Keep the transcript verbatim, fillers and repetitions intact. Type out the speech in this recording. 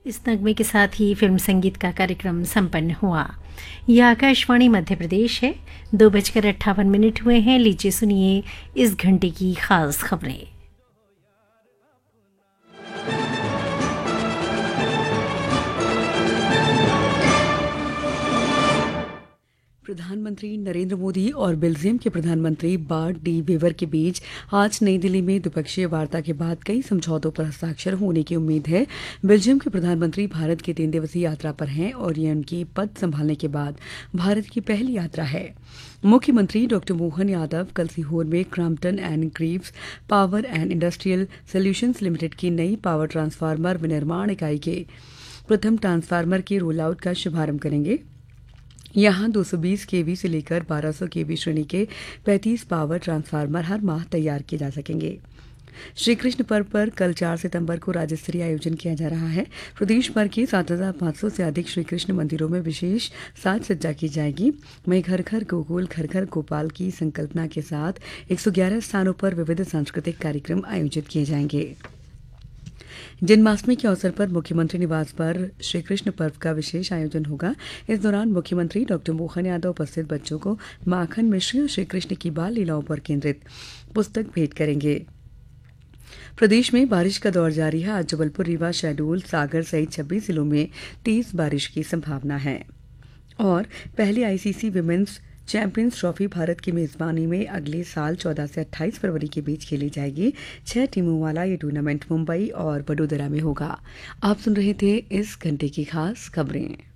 इस नगमे के साथ ही फिल्म संगीत का कार्यक्रम संपन्न हुआ। यह आकाशवाणी मध्य प्रदेश है। दो बजकर अट्ठावन मिनट हुए हैं। लीजिए सुनिए इस घंटे की खास खबरें। प्रधानमंत्री नरेंद्र मोदी और बेल्जियम के प्रधानमंत्री बार्ट डी वेवर के बीच आज नई दिल्ली में द्विपक्षीय वार्ता के बाद कई समझौतों पर हस्ताक्षर होने की उम्मीद है। बेल्जियम के प्रधानमंत्री भारत की तीन दिवसीय यात्रा पर हैं और ये उनकी पद संभालने के बाद भारत की पहली यात्रा है। मुख्यमंत्री डॉक्टर मोहन यादव कल सीहोर में Crompton and Greaves power and industrial solutions limited की नई पावर ट्रांसफार्मर विनिर्माण इकाई के प्रथम ट्रांसफार्मर के रोल आउट का शुभारंभ करेंगे। यहां दो सौ बीस केवी से लेकर बारह सौ केवी श्रेणी के पैंतीस पावर ट्रांसफार्मर हर माह तैयार किए जा सकेंगे। श्री कृष्ण पर्व पर कल चार सितंबर को राज्य स्तरीय आयोजन किया जा रहा है। प्रदेश भर के सात हजार पाँच सौ से अधिक श्री कृष्ण मंदिरों में विशेष साज सज्जा की जाएगी। वहीं घर घर गोकुल घर घर गोपाल की संकल्पना के साथ एक सौ ग्यारह स्थानों पर विविध सांस्कृतिक कार्यक्रम आयोजित किए जाएंगे। जन्माष्टमी के अवसर पर मुख्यमंत्री निवास पर श्री कृष्ण पर्व का विशेष आयोजन होगा। इस दौरान मुख्यमंत्री डॉक्टर मोहन यादव उपस्थित बच्चों को माखन मिश्री और श्री कृष्ण की बाल लीलाओं पर केंद्रित पुस्तक भेंट करेंगे। प्रदेश में बारिश का दौर जारी है। आज जबलपुर, रीवा, शहडोल, सागर सहित छब्बीस जिलों में तेज बारिश की संभावना है। और पहली ICC women's champions trophy Bharat की मेजबानी में अगले साल चौदह से अट्ठाईस फरवरी के बीच खेली जाएगी। छह टीमों वाला ये टूर्नामेंट मुंबई और वडोदरा में होगा। आप सुन रहे थे इस घंटे की खास खबरें।